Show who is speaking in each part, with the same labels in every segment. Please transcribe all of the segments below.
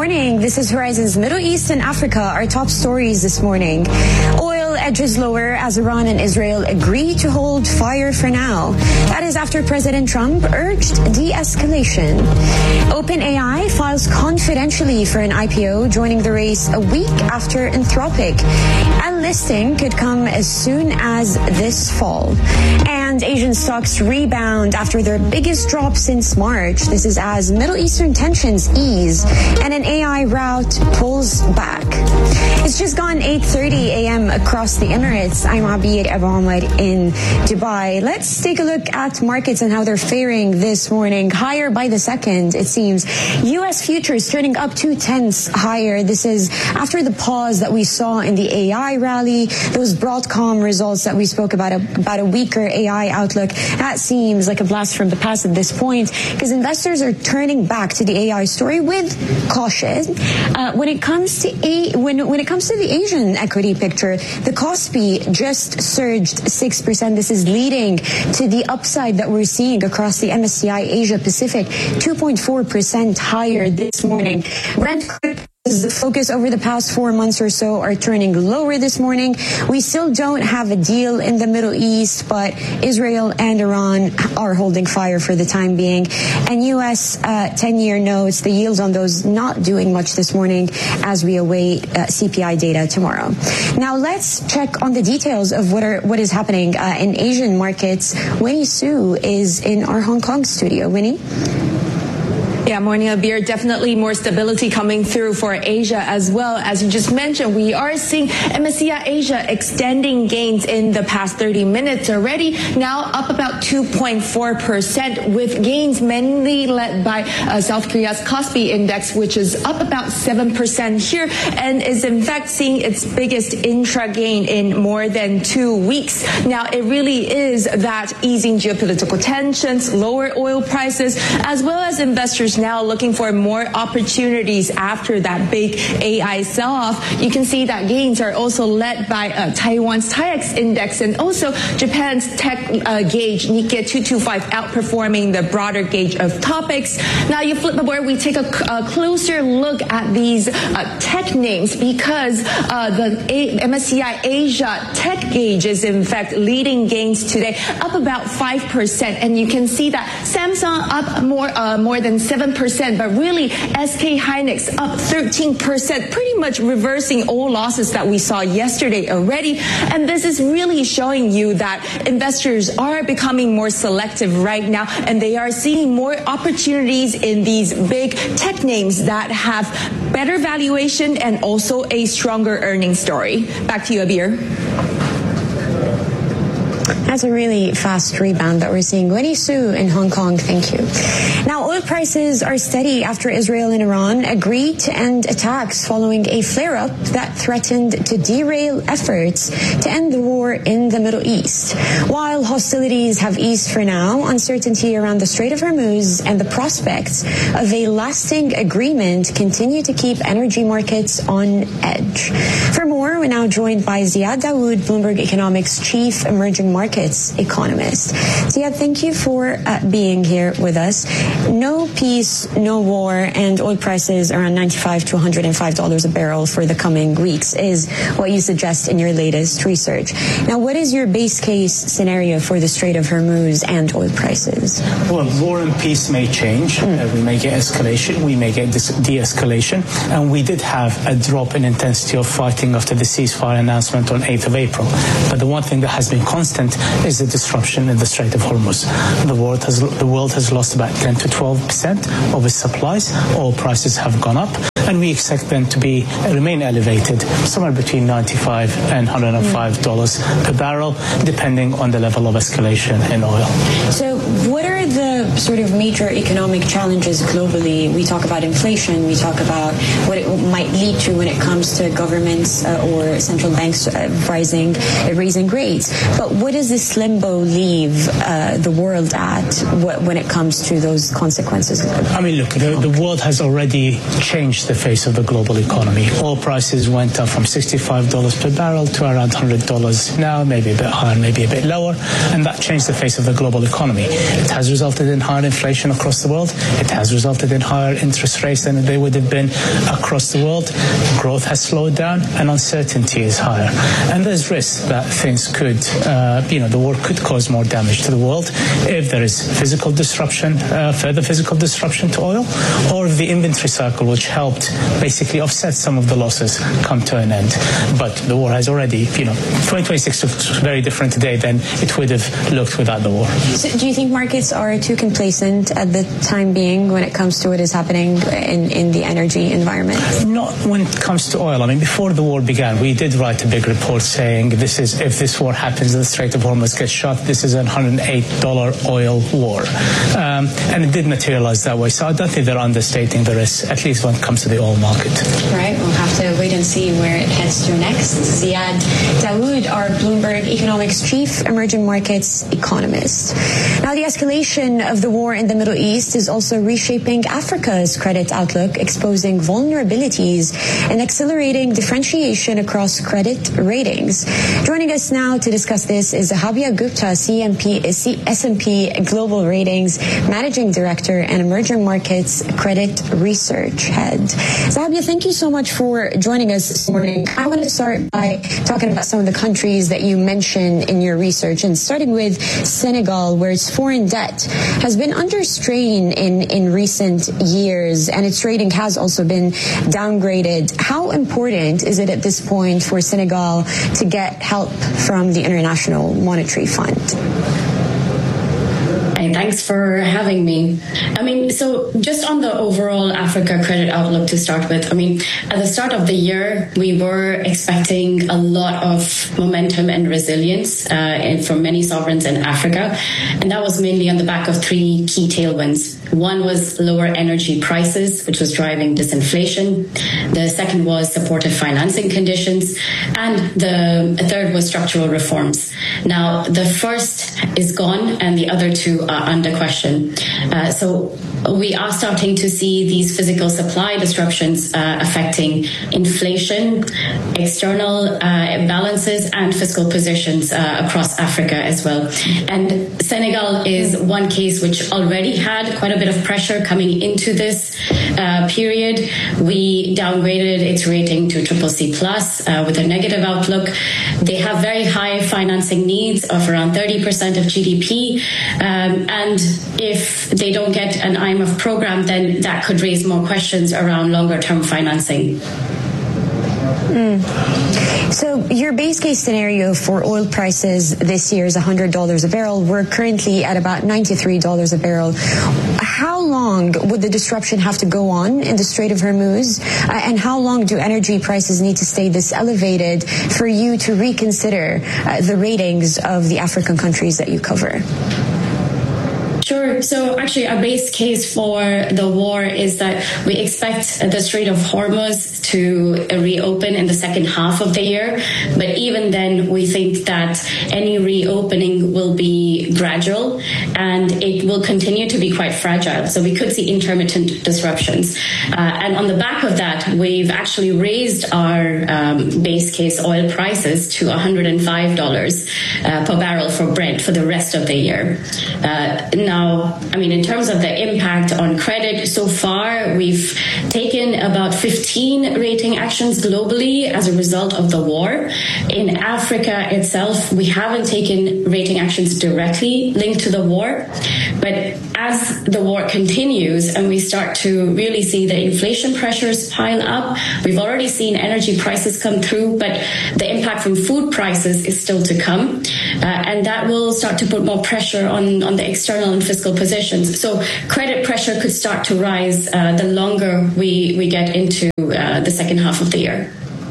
Speaker 1: morning. This is Horizon's Middle East and Africa. Our top stories this morning. Oil edges lower as Iran and Israel agree to hold fire for now. That is after President Trump urged de-escalation. OpenAI files confidentially for an IPO, joining the race a week after Anthropic. A listing could come as soon as this fall. And Asian stocks rebound after their biggest drop since March. This is as Middle Eastern tensions ease and an AI rout pulls back. It's just gone 8:30 a.m. across the Emirates. I'm Abir Abu Omar in Dubai. Let's take a look at markets and how they're faring this morning. Higher by the second, it seems. U.S. futures turning up 0.2 higher. This is after the pause that we saw in the AI rally. Those Broadcom results that we spoke about a weaker AI outlook. That seems like a blast from the past at this point, because investors are turning back to the AI story with caution. When it comes to the Asian equity picture, the Kospi just surged 6%. This is leading to the upside that we're seeing across the MSCI Asia Pacific, 2.4% higher this morning. Brent the focus over the past 4 months or so are turning lower this morning. We still don't have a deal in the Middle East, but Israel and Iran are holding fire for the time being. And U.S. 10-year notes, the yields on those not doing much this morning as we await CPI data tomorrow. Now let's check on the details of what is happening in Asian markets. Winnie Su is in our Hong Kong studio. Winnie?
Speaker 2: Yeah, morning, Abir. Definitely more stability coming through for Asia as well. As you just mentioned, we are seeing MSCI Asia extending gains in the past 30 minutes already, now up about 2.4%, with gains mainly led by South Korea's Kospi index, which is up about 7% here and is in fact seeing its biggest intra gain in more than 2 weeks. Now, it really is that easing geopolitical tensions, lower oil prices, as well as investors now looking for more opportunities after that big AI sell-off. You can see that gains are also led by Taiwan's TAIEX index and also Japan's tech gauge Nikkei 225 outperforming the broader gauge of topics. Now you flip the board, we take a closer look at these tech names, because the MSCI Asia tech gauge is in fact leading gains today, up about 5%, and you can see that Samsung up more than 7%, but really SK Hynix up 13%, pretty much reversing all losses that we saw yesterday already. And this is really showing you that investors are becoming more selective right now, and they are seeing more opportunities in these big tech names that have better valuation and also a stronger earnings story. Back to you, Abir.
Speaker 1: That's a really fast rebound that we're seeing. Winnie Su in Hong Kong, thank you. Now, oil prices are steady after Israel and Iran agreed to end attacks following a flare-up that threatened to derail efforts to end the war in the Middle East. While hostilities have eased for now, uncertainty around the Strait of Hormuz and the prospects of a lasting agreement continue to keep energy markets on edge. For more, we're now joined by Ziad Dawood, Bloomberg Economics Chief Emerging Markets economist. Ziad, thank you for being here with us. No peace, no war, and oil prices around $95 to $105 a barrel for the coming weeks is what you suggest in your latest research. Now, what is your base case scenario for the Strait of Hormuz and oil prices?
Speaker 3: Well, war and peace may change. We may get escalation, we may get de-escalation, and we did have a drop in intensity of fighting after the ceasefire announcement on 8th of April. But the one thing that has been constant is the disruption in the Strait of Hormuz. The world has lost about 10 to 12% of its supplies. Oil prices have gone up, and we expect them to remain elevated, somewhere between $95 and $105 per barrel, depending on the level of escalation in oil.
Speaker 1: So what are the sort of major economic challenges globally? We talk about inflation, we talk about what it might lead to when it comes to governments or central banks raising rates. But what does this limbo leave the world at when it comes to those consequences?
Speaker 3: I mean, look, the world has already changed the face of the global economy. Oil prices went up from $65 per barrel to around $100 now, maybe a bit higher, maybe a bit lower, and that changed the face of the global economy. It has resulted in higher inflation across the world. It has resulted in higher interest rates than they would have been across the world. Growth has slowed down and uncertainty is higher. And there's risk that things could, the war could cause more damage to the world if there is physical disruption, further physical disruption to oil, or if the inventory cycle, which helped basically offset some of the losses, come to an end. But the war has already, 2026 looks very different today than it would have looked without the war.
Speaker 1: So do you think markets are too complacent at the time being when it comes to what is happening in the energy environment?
Speaker 3: Not when it comes to oil. I mean, before the war began, we did write a big report saying if this war happens and the Strait of Hormuz gets shut, this is a $108 oil war. And it did materialize that way. So I don't think they're understating the risk, at least when it comes to the oil market.
Speaker 1: Right. We'll have to wait and see where it heads to next. Ziad Dawood, our Bloomberg Economics chief emerging markets economist. Now, the escalation of the war in the Middle East is also reshaping Africa's credit outlook, exposing vulnerabilities and accelerating differentiation across credit ratings. Joining us now to discuss this is Zahabia Gupta, S&P Global Ratings Managing Director and Emerging Markets Credit Research Head. Zahabia, thank you so much for joining us this morning. I want to start by talking about some of the countries that you mentioned in your research, and starting with Senegal, where its foreign debt has been under strain in recent years, and its rating has also been downgraded. How important is it at this point for Senegal to get help from the International Monetary Fund?
Speaker 4: Thanks for having me. So just on the overall Africa credit outlook to start with, at the start of the year, we were expecting a lot of momentum and resilience from many sovereigns in Africa. And that was mainly on the back of three key tailwinds. One was lower energy prices, which was driving disinflation. The second was supportive financing conditions. And the third was structural reforms. Now, the first is gone and the other two are under question. So we are starting to see these physical supply disruptions affecting inflation, external balances, and fiscal positions across Africa as well. And Senegal is one case which already had quite a bit of pressure coming into this period. We downgraded its rating to CCC+ with a negative outlook. They have very high financing needs of around 30% of GDP. And if they don't get an IMF program, then that could raise more questions around longer-term financing.
Speaker 1: So your base case scenario for oil prices this year is $100 a barrel. We're currently at about $93 a barrel. How long would the disruption have to go on in the Strait of Hormuz? And how long do energy prices need to stay this elevated for you to reconsider the ratings of the African countries that you cover?
Speaker 4: Sure. So actually, our base case for the war is that we expect the Strait of Hormuz to reopen in the second half of the year. But even then, we think that any reopening will be gradual and it will continue to be quite fragile. So we could see intermittent disruptions. And on the back of that, we've actually raised our base case oil prices to $105 per barrel for Brent for the rest of the year. Now, in terms of the impact on credit, so far we've taken about 15 rating actions globally as a result of the war. In Africa itself, we haven't taken rating actions directly linked to the war. But as the war continues and we start to really see the inflation pressures pile up, we've already seen energy prices come through, but the impact from food prices is still to come. And that will start to put more pressure on the external and fiscal positions. So credit pressure could start to rise the longer we get into the second half of the year.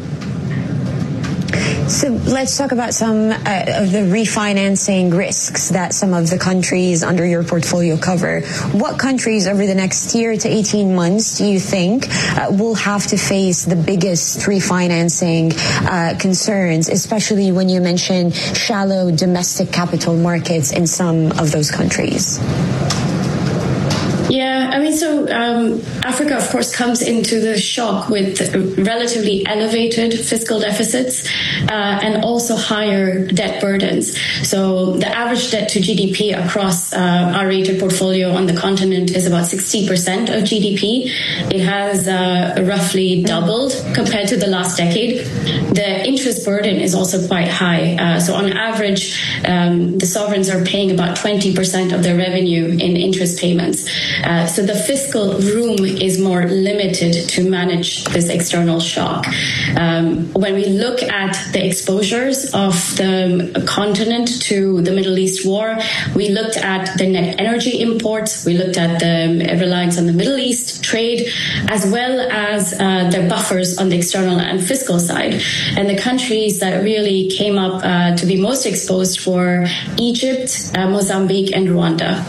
Speaker 1: So let's talk about some of the refinancing risks that some of the countries under your portfolio cover. What countries over the next year to 18 months do you think will have to face the biggest refinancing concerns, especially when you mention shallow domestic capital markets in some of those countries?
Speaker 4: Yeah, I mean, so Africa, of course, comes into the shock with relatively elevated fiscal deficits and also higher debt burdens. So the average debt to GDP across our rated portfolio on the continent is about 60% of GDP. It has roughly doubled compared to the last decade. The interest burden is also quite high. So on average, the sovereigns are paying about 20% of their revenue in interest payments. So the fiscal room is more limited to manage this external shock. When we look at the exposures of the continent to the Middle East war, we looked at the net energy imports, we looked at the reliance on the Middle East trade, as well as the buffers on the external and fiscal side. And the countries that really came up to be most exposed were Egypt, Mozambique, and Rwanda.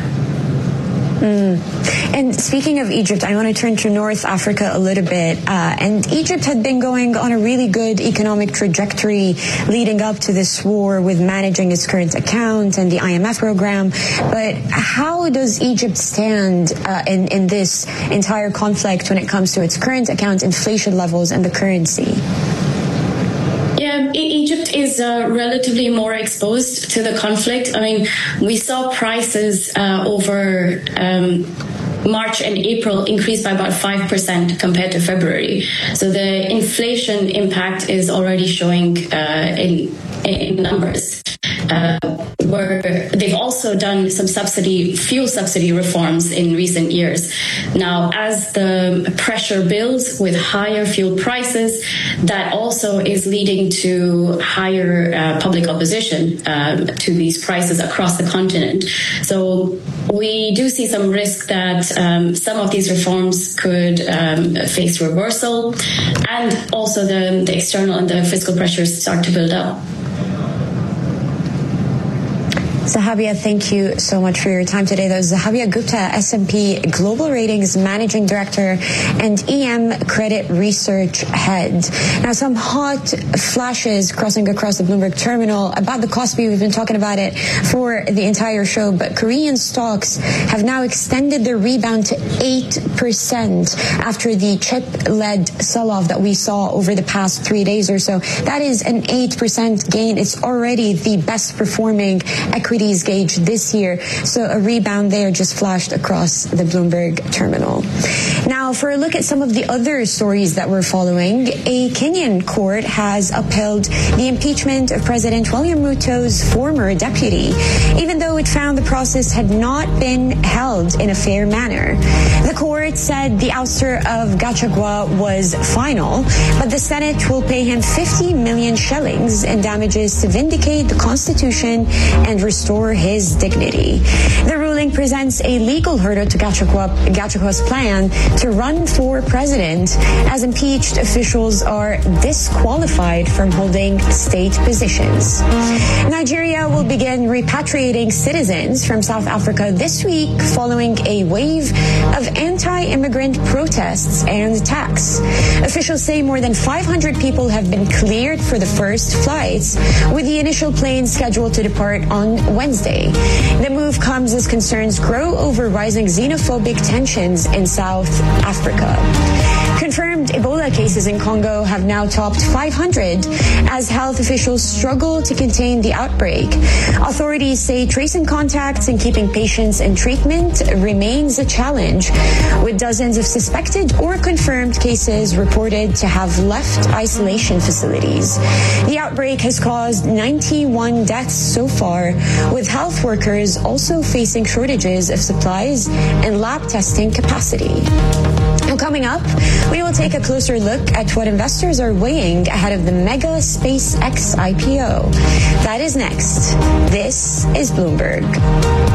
Speaker 1: And speaking of Egypt, I want to turn to North Africa a little bit. And Egypt had been going on a really good economic trajectory leading up to this war with managing its current account and the IMF program. But how does Egypt stand in this entire conflict when it comes to its current account, inflation levels, and the currency?
Speaker 4: Yeah, Egypt is relatively more exposed to the conflict. I mean, we saw prices over March and April increased by about 5% compared to February. So the inflation impact is already showing in numbers. Where they've also done some fuel subsidy reforms in recent years. Now, as the pressure builds with higher fuel prices, that also is leading to higher public opposition to these prices across the continent. So we do see some risk that some of these reforms could face reversal, and also the external and the fiscal pressures start to build up.
Speaker 1: Zahabia, thank you so much for your time today. That was Zahabia Gupta, S&P Global Ratings Managing Director and EM Credit Research Head. Now, some hot flashes crossing across the Bloomberg terminal about the Kospi. We've been talking about it for the entire show, but Korean stocks have now extended their rebound to 8% after the chip-led sell-off that we saw over the past 3 days or so. That is an 8% gain. It's already the best performing equity gauge this year. So a rebound there just flashed across the Bloomberg terminal. Now, for a look at some of the other stories that we're following, a Kenyan court has upheld the impeachment of President William Ruto's former deputy, even though it found the process had not been held in a fair manner. The court said the ouster of Gachagua was final, but the Senate will pay him 50 million shillings in damages to vindicate the Constitution and restore his dignity. The ruling presents a legal hurdle to Gachagua's plan to run for president, as impeached officials are disqualified from holding state positions. Nigeria will begin repatriating citizens from South Africa this week following a wave of anti-immigrant protests and attacks. Officials say more than 500 people have been cleared for the first flights, with the initial plane scheduled to depart on Wednesday. The move comes as concerns grow over rising xenophobic tensions in South Africa. Confirmed Ebola cases in Congo have now topped 500 as health officials struggle to contain the outbreak. Authorities say tracing contacts and keeping patients in treatment remains a challenge, with dozens of suspected or confirmed cases reported to have left isolation facilities. The outbreak has caused 91 deaths so far, with health workers also facing shortages of supplies and lab testing capacity. Now, coming up, we will take a closer look at what investors are weighing ahead of the mega SpaceX IPO. That is next. This is Bloomberg.